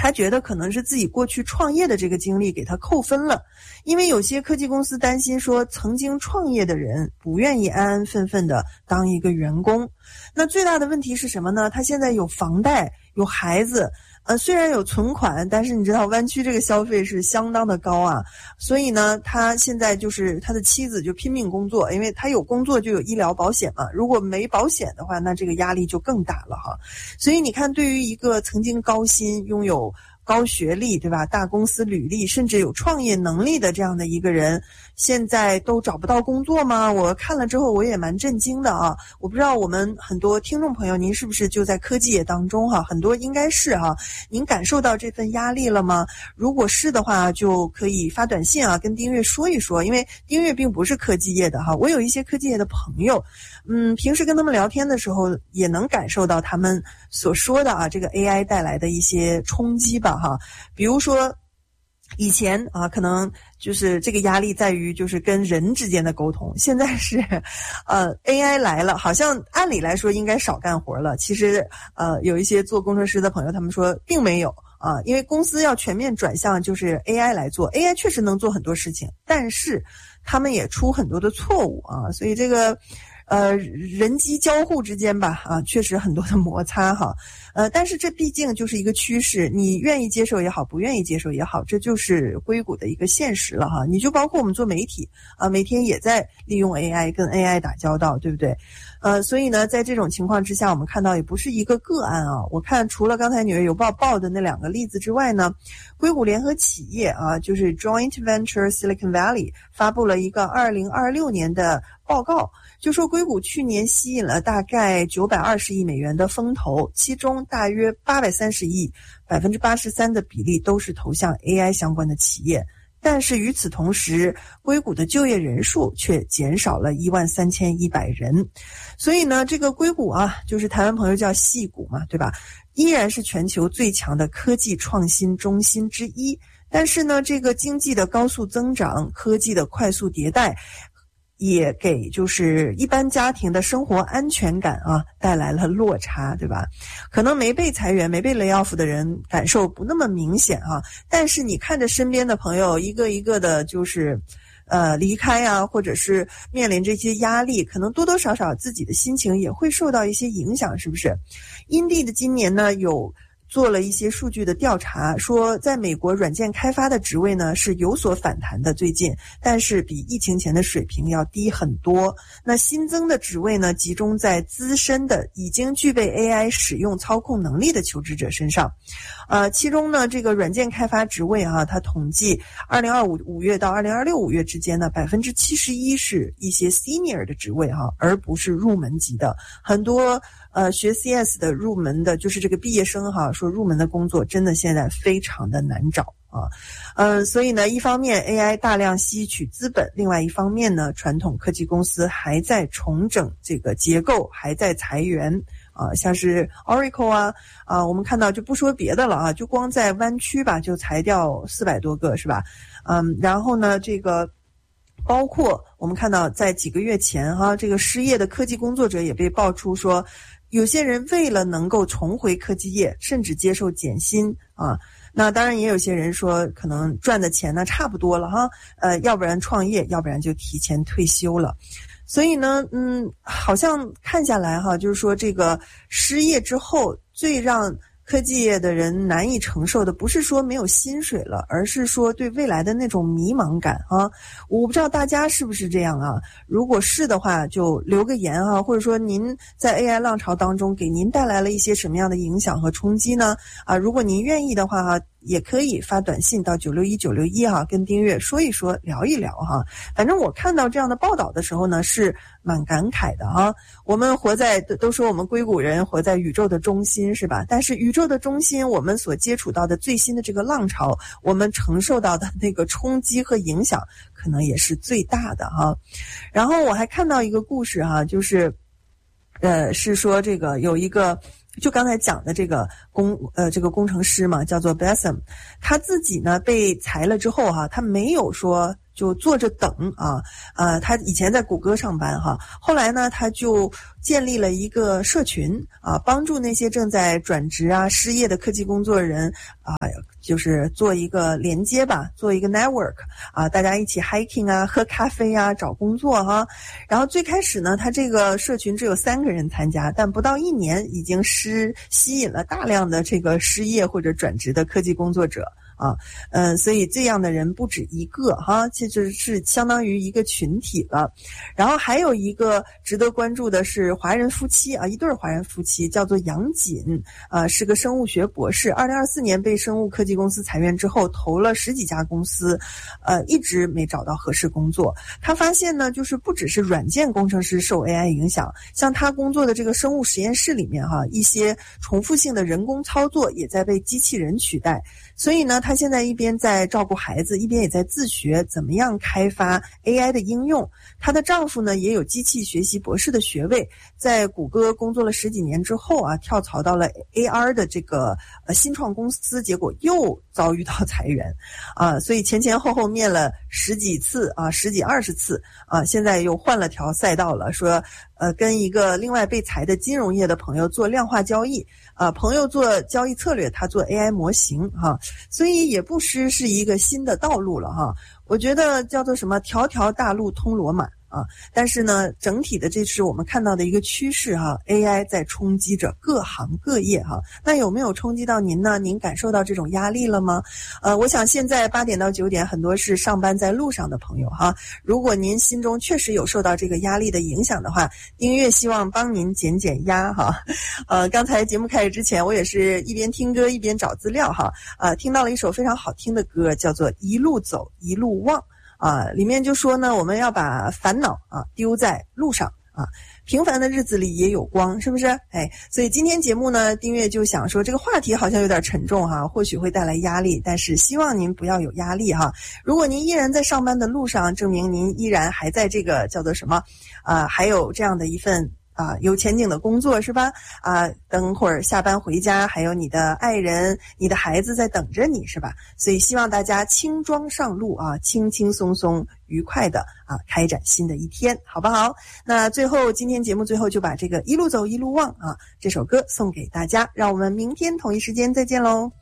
他觉得可能是自己过去创业的这个经历给他扣分了，因为有些科技公司担心说曾经创业的人不愿意安安分分的当一个员工。那最大的问题是什么呢？他现在有房贷，有孩子，虽然有存款，但是你知道湾区这个消费是相当的高啊，所以呢，他现在就是他的妻子就拼命工作，因为他有工作就有医疗保险嘛，如果没保险的话，那这个压力就更大了哈。所以你看，对于一个曾经高薪、拥有高学历，对吧？大公司履历，甚至有创业能力的这样的一个人，现在都找不到工作吗？我看了之后我也蛮震惊的啊！我不知道我们很多听众朋友，您是不是就在科技业当中哈？很多应该是哈，您感受到这份压力了吗？如果是的话，就可以发短信啊，跟丁月说一说，因为丁月并不是科技业的哈，我有一些科技业的朋友，平时跟他们聊天的时候也能感受到他们所说的啊，这个 AI 带来的一些冲击吧哈，比如说以前啊，可能就是这个压力在于就是跟人之间的沟通，现在是AI 来了，好像按理来说应该少干活了，其实有一些做工程师的朋友他们说并没有啊，因为公司要全面转向就是 AI 来做， AI 确实能做很多事情，但是他们也出很多的错误啊，所以这个人机交互之间吧，啊，确实很多的摩擦哈，但是这毕竟就是一个趋势，你愿意接受也好，不愿意接受也好，这就是硅谷的一个现实了哈。你就包括我们做媒体啊，每天也在利用 AI 跟 AI 打交道，对不对？所以呢，在这种情况之下，我们看到也不是一个个案啊。我看除了刚才纽约邮报报的那2个例子之外呢，硅谷联合企业啊，就是 Joint Venture Silicon Valley 发布了一个2026年的报告，就说硅谷去年吸引了大概920亿美元的风投，其中大约830亿，83%的比例都是投向 AI 相关的企业。但是与此同时，硅谷的就业人数却减少了13100人。所以呢，这个硅谷啊，就是台湾朋友叫矽谷嘛，对吧？依然是全球最强的科技创新中心之一。但是呢，这个经济的高速增长，科技的快速迭代，也给就是一般家庭的生活安全感啊带来了落差，对吧？可能没被裁员、没被 lay off 的人感受不那么明显啊，但是你看着身边的朋友一个一个的就是离开啊，或者是面临这些压力，可能多多少少自己的心情也会受到一些影响，是不是？Indeed今年呢有做了一些数据的调查，说在美国软件开发的职位呢是有所反弹的最近，但是比疫情前的水平要低很多。那新增的职位呢集中在资深的已经具备 AI 使用操控能力的求职者身上。其中呢这个软件开发职位啊，它统计2025 5月到2026 5月之间呢 71% 是一些 senior 的职位哈，而不是入门级的。很多学 CS 的入门的就是这个毕业生哈，说入门的工作真的现在非常的难找啊。所以呢，一方面 AI 大量吸取资本，另外一方面呢，传统科技公司还在重整这个结构，还在裁员啊，像是 Oracle 啊，我们看到就不说别的了啊，就光在湾区吧就裁掉400多个是吧？然后呢，这个包括我们看到在几个月前哈，这个失业的科技工作者也被爆出说，有些人为了能够重回科技业，甚至接受减薪啊。那当然也有些人说可能赚的钱呢差不多了哈，要不然创业，要不然就提前退休了。所以呢，好像看下来哈，就是说这个失业之后最让科技业的人难以承受的不是说没有薪水了，而是说对未来的那种迷茫感啊。我不知道大家是不是这样啊？如果是的话，就留个言啊，或者说您在 AI 浪潮当中给您带来了一些什么样的影响和冲击呢？如果您愿意的话也可以发短信到961961跟丁月说一说，聊一聊哈。反正我看到这样的报道的时候呢，是蛮感慨的哈。我们活在都说我们硅谷人活在宇宙的中心是吧？但是宇宙的中心，我们所接触到的最新的这个浪潮，我们承受到的那个冲击和影响，可能也是最大的哈。然后我还看到一个故事哈，就是是说这个有一个。就刚才讲的这个工程师嘛，叫做 Bassam， 他自己呢被裁了之后他没有说就坐着等啊。他以前在谷歌上班哈，后来呢他就建立了一个社群啊，帮助那些正在转职啊、失业的科技工作人啊，就是做一个连接吧，做一个 network 啊，大家一起 hiking 啊、喝咖啡啊、找工作哈。然后最开始呢，他这个社群只有3个人参加，但不到1年已经吸引了大量的这个失业或者转职的科技工作者。所以这样的人不止一个哈，这就是相当于一个群体了。然后还有一个值得关注的是华人夫妻啊，一对华人夫妻叫做杨锦是个生物学博士，2024年被生物科技公司裁员之后，投了10几家公司，一直没找到合适工作。他发现呢，就是不只是软件工程师受 AI 影响，像他工作的这个生物实验室里面哈，一些重复性的人工操作也在被机器人取代。所以呢，他现在一边在照顾孩子，一边也在自学怎么样开发 AI 的应用。她的丈夫呢，也有机器学习博士的学位，在谷歌工作了10几年之后啊，跳槽到了 AR 的这个新创公司，结果又遭遇到裁员啊，所以前前后后面了10几次啊，10几20次啊，现在又换了条赛道了，说跟一个另外被裁的金融业的朋友做量化交易朋友做交易策略，他做 AI 模型哈，所以也不失是一个新的道路了哈。我觉得叫做什么条条大路通罗马啊，但是呢，整体的这是我们看到的一个趋势哈 ，AI 在冲击着各行各业哈。那有没有冲击到您呢？您感受到这种压力了吗？我想现在8点到9点，很多是上班在路上的朋友哈。如果您心中确实有受到这个压力的影响的话，音乐希望帮您减减压哈。刚才节目开始之前，我也是一边听歌一边找资料哈。听到了一首非常好听的歌，叫做《一路走一路望》。里面就说呢，我们要把烦恼丢在路上啊，平凡的日子里也有光，是不是？所以今天节目呢，丁月就想说这个话题好像有点沉重哈，或许会带来压力，但是希望您不要有压力哈。如果您依然在上班的路上，证明您依然还在这个叫做什么还有这样的一份有前景的工作是吧？等会儿下班回家，还有你的爱人、你的孩子在等着你是吧？所以希望大家轻装上路轻轻松松、愉快的开展新的一天，好不好？那最后今天节目最后就把这个一路走一路望这首歌送给大家，让我们明天同一时间再见喽。